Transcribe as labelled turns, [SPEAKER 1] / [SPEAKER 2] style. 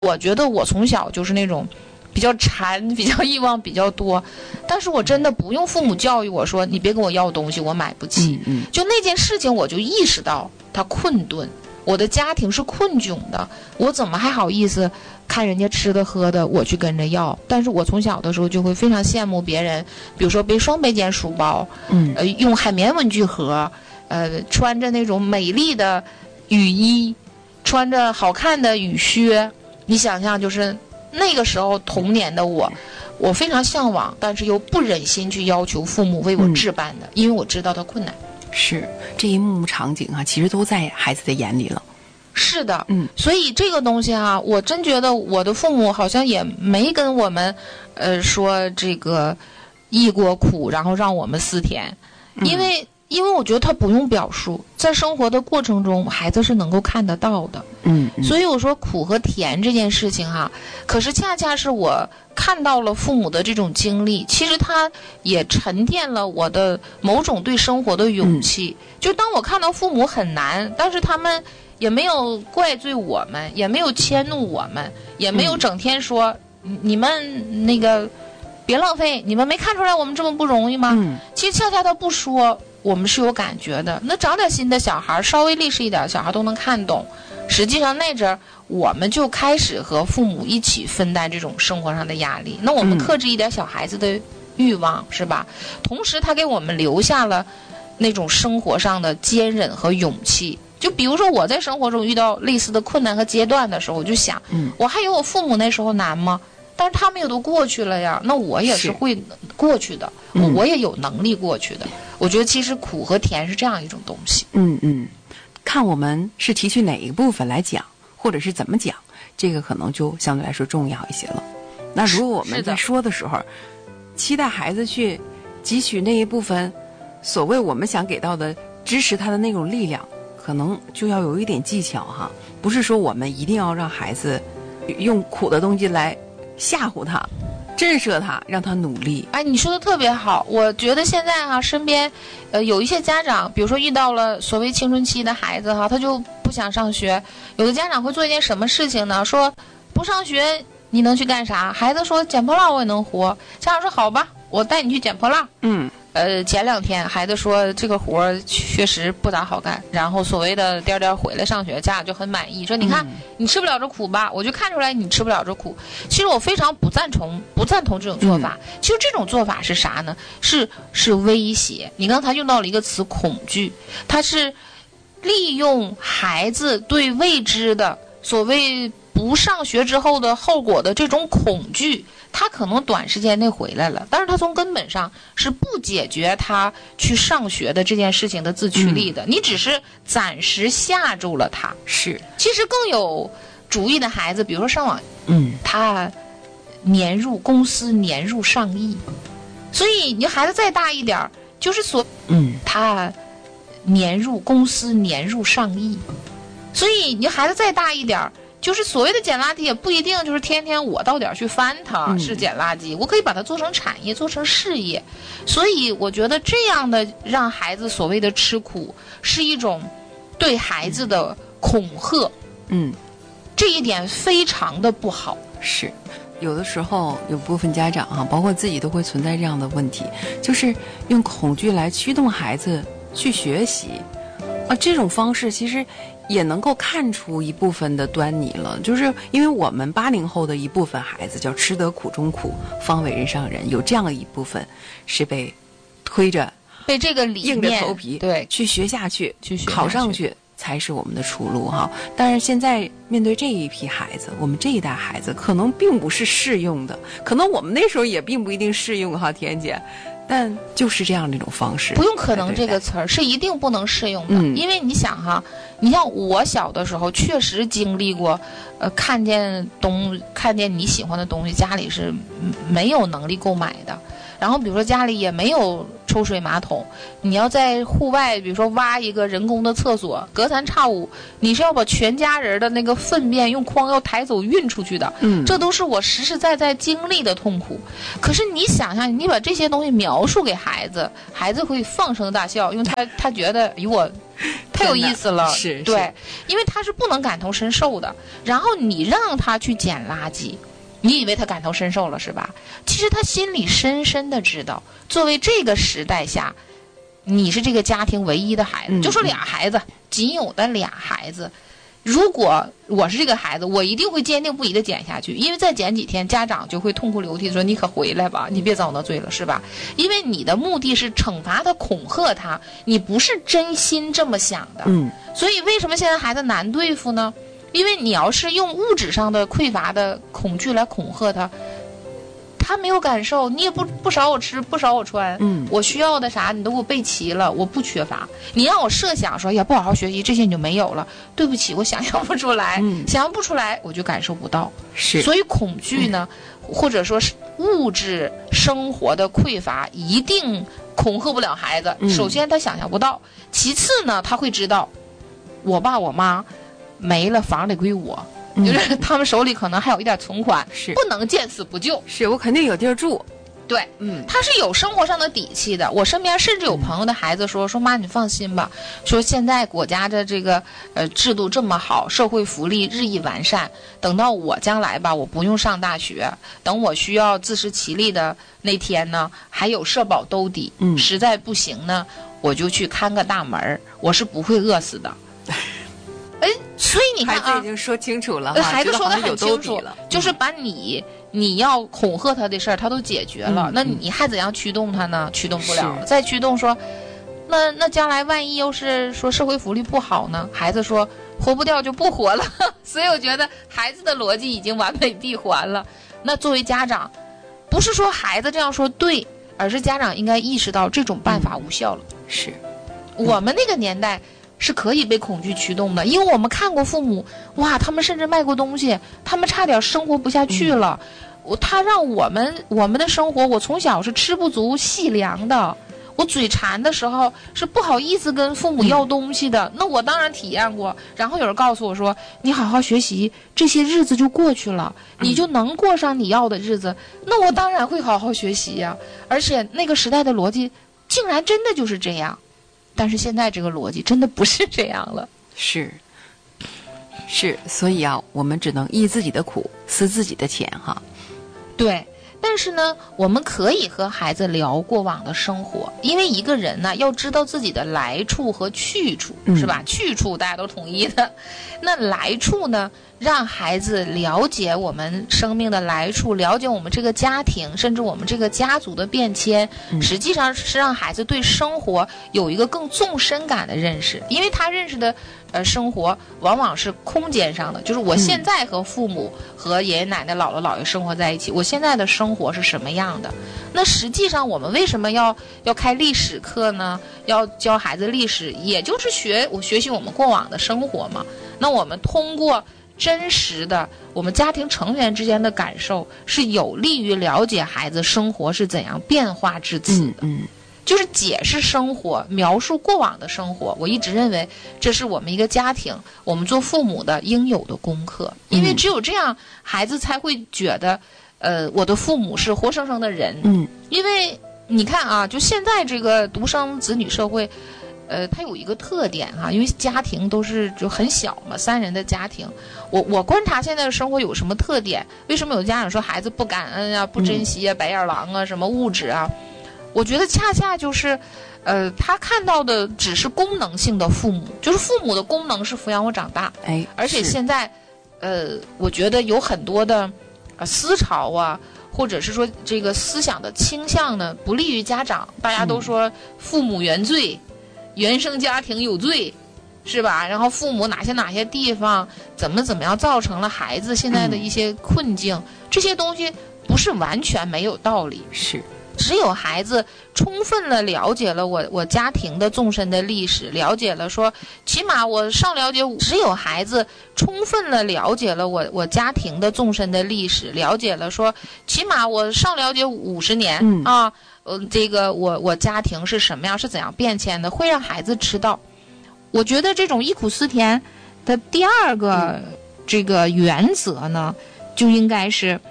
[SPEAKER 1] 我觉得我从小就是那种比较馋，比较欲望比较多，但是我真的不用父母教育我说你别跟我要东西，我买不起。就那件事情我就意识到它困顿，我的家庭是困窘的，我怎么还好意思看人家吃的喝的我去跟着要？但是我从小的时候就会非常羡慕别人，比如说背双背肩书包，用海绵文具盒，穿着那种美丽的雨衣，穿着好看的雨靴。你想象就是那个时候童年的我非常向往，但是又不忍心去要求父母为我置办的，因为我知道它困难。
[SPEAKER 2] 是这一幕幕场景啊，其实都在孩子的眼里了。
[SPEAKER 1] 是的，所以这个东西啊，我真觉得我的父母好像也没跟我们，说这个异过苦，然后让我们思甜，因为我觉得他不用表述，在生活的过程中，孩子是能够看得到的。所以我说苦和甜这件事情哈，可是恰恰是我看到了父母的这种经历，其实他也沉淀了我的某种对生活的勇气。就当我看到父母很难，但是他们也没有怪罪我们，也没有迁怒我们，也没有整天说你们那个别浪费，你们没看出来我们这么不容易吗？其实恰恰他不说，我们是有感觉的。那长点心的小孩，稍微厉势一点小孩都能看懂。实际上那阵儿我们就开始和父母一起分担这种生活上的压力，那我们克制一点小孩子的欲望，是吧？同时他给我们留下了那种生活上的坚韧和勇气。就比如说我在生活中遇到类似的困难和阶段的时候，我就想，我还有我父母那时候难吗？但是他们也都过去了呀，那我也是会过去的，我也有能力过去的。我觉得其实苦和甜是这样一种东西。
[SPEAKER 2] 看我们是提取哪一部分来讲，或者是怎么讲，这个可能就相对来说重要一些了。那如果我们在说的时候，期待孩子去汲取那一部分所谓我们想给到的支持他的那种力量，可能就要有一点技巧哈，不是说我们一定要让孩子用苦的东西来吓唬他，震慑他，让他努力。
[SPEAKER 1] 哎，你说的特别好。我觉得现在身边有一些家长，比如说遇到了所谓青春期的孩子他就不想上学，有的家长会做一件什么事情呢？说不上学你能去干啥？孩子说捡破烂我也能活。家长说好吧，我带你去捡破烂。前2天孩子说这个活确实不咋好干，然后所谓的颠颠回来上学，家长就很满意，说你看你吃不了这苦吧，我就看出来你吃不了这苦。其实我非常不赞同这种做法。其实这种做法是啥呢？是威胁。你刚才用到了一个词恐惧，它是利用孩子对未知的所谓不上学之后的后果的这种恐惧，他可能短时间内回来了，但是他从根本上是不解决他去上学的这件事情的自驱力的。你只是暂时吓住了他。
[SPEAKER 2] 是，
[SPEAKER 1] 其实更有主意的孩子，比如说上网，他公司年入上亿，所以你孩子再大一点，就是他公司年入上亿，所以你孩子再大一点。就是所谓的捡垃圾也不一定就是天天我到点去翻它是捡垃圾，我可以把它做成产业，做成事业。所以我觉得这样的让孩子所谓的吃苦是一种对孩子的恐吓，这一点非常的不好。
[SPEAKER 2] 是，有的时候有部分家长包括自己都会存在这样的问题，就是用恐惧来驱动孩子去学习这种方式其实也能够看出一部分的端倪了。就是因为我们80后的一部分孩子叫吃得苦中苦，方为人上人，有这样一部分是被推着
[SPEAKER 1] 被这个理念
[SPEAKER 2] 硬着头皮
[SPEAKER 1] 对
[SPEAKER 2] 去学下去，考上去才是我们的出路但是现在面对这一批孩子，我们这一代孩子可能并不是适用的，可能我们那时候也并不一定适用田姐，但就是这样的一种方式。
[SPEAKER 1] 不用可能这个词儿是一定不能适用的，因为你想你像我小的时候确实经历过看见你喜欢的东西家里是没有能力购买的，然后比如说家里也没有抽水马桶，你要在户外比如说挖一个人工的厕所，隔三差五你是要把全家人的那个粪便用筐要抬走运出去的，这都是我实实在在经历的痛苦。可是你想象你把这些东西描述给孩子，孩子会放声大笑，因为他觉得我太有意思了。
[SPEAKER 2] 是，
[SPEAKER 1] 对，因为他是不能感同身受的。然后你让他去捡垃圾，你以为他感同身受了是吧？其实他心里深深的知道，作为这个时代下，你是这个家庭唯一的孩子，就说俩孩子，仅有的俩孩子。如果我是这个孩子，我一定会坚定不移的捡下去，因为再捡几天，家长就会痛哭流涕说：“你可回来吧，你别遭那罪了，是吧？”因为你的目的是惩罚他、恐吓他，你不是真心这么想的。所以为什么现在孩子难对付呢？因为你要是用物质上的匮乏的恐惧来恐吓他，他没有感受，你也不少我吃，不少我穿，我需要的啥你都给我备齐了，我不缺乏。你让我设想说，呀，不好好学习，这些你就没有了，对不起，我想象不出来，想象不出来，我就感受不到。
[SPEAKER 2] 是，
[SPEAKER 1] 所以恐惧呢，或者说是物质生活的匮乏，一定恐吓不了孩子。首先他想象不到，其次呢，他会知道，我爸我妈没了，房得归我。就是他们手里可能还有一点存款，
[SPEAKER 2] 是
[SPEAKER 1] 不能见死不救。
[SPEAKER 2] 是我肯定有地儿住。
[SPEAKER 1] 对，他是有生活上的底气的。我身边甚至有朋友的孩子说妈，你放心吧，说现在国家的这个制度这么好，社会福利日益完善，等到我将来吧，我不用上大学，等我需要自食其力的那天呢，还有社保兜底。实在不行呢，我就去看个大门，我是不会饿死的。所以你看啊，
[SPEAKER 2] 孩子已经说清楚了，
[SPEAKER 1] 孩子说的很清楚
[SPEAKER 2] 了，
[SPEAKER 1] 就是把你要恐吓他的事儿，他都解决了。那你还怎样驱动他呢？驱动不了。再驱动说，那将来万一又是说社会福利不好呢？孩子说活不掉就不活了。所以我觉得孩子的逻辑已经完美闭环了。那作为家长，不是说孩子这样说对，而是家长应该意识到这种办法无效了。
[SPEAKER 2] 是，
[SPEAKER 1] 我们那个年代是可以被恐惧驱动的，因为我们看过父母，哇，他们甚至卖过东西，他们差点生活不下去了。他让我们的生活，我从小是吃不足细粮的，我嘴馋的时候是不好意思跟父母要东西的。那我当然体验过。然后有人告诉我说，你好好学习，这些日子就过去了，你就能过上你要的日子。那我当然会好好学习呀。而且那个时代的逻辑竟然真的就是这样。但是现在这个逻辑真的不是这样了。
[SPEAKER 2] 是，所以啊，我们只能抑自己的苦，撕自己的钱哈。
[SPEAKER 1] 对，但是呢，我们可以和孩子聊过往的生活，因为一个人呢要知道自己的来处和去处，是吧？去处大家都统一的，那来处呢，让孩子了解我们生命的来处，了解我们这个家庭，甚至我们这个家族的变迁，实际上是让孩子对生活有一个更纵深感的认识，因为他认识的生活往往是空间上的，就是我现在和父母和爷爷奶奶、姥姥姥爷生活在一起，我现在的生活是什么样的？那实际上我们为什么要开历史课呢？要教孩子历史，也就是学习我们过往的生活嘛。那我们通过真实的我们家庭成员之间的感受，是有利于了解孩子生活是怎样变化至此的。就是解释生活，描述过往的生活，我一直认为这是我们一个家庭，我们做父母的应有的功课。因为只有这样，孩子才会觉得，我的父母是活生生的人。因为你看啊，就现在这个独生子女社会，它有一个特点哈，因为家庭都是就很小嘛，3人的家庭。我观察现在的生活有什么特点？为什么有家长说孩子不感恩啊、不珍惜啊、白眼狼啊、什么物质啊？我觉得恰恰就是，他看到的只是功能性的父母，就是父母的功能是抚养我长大。而且现在，我觉得有很多的思潮啊，或者是说这个思想的倾向呢，不利于家长。大家都说父母原罪，原生家庭有罪，是吧？然后父母哪些地方怎么样造成了孩子现在的一些困境，这些东西不是完全没有道理。
[SPEAKER 2] 是。
[SPEAKER 1] 只有孩子充分了了解了我家庭的纵深的历史，了解了说，起码我上了解，只有孩子充分了了解了我家庭的纵深的历史，了解了说，起码我上了解50年啊，这个我家庭是什么样，是怎样变迁的，会让孩子知道。我觉得这种忆苦思甜的第二个这个原则呢，就应该是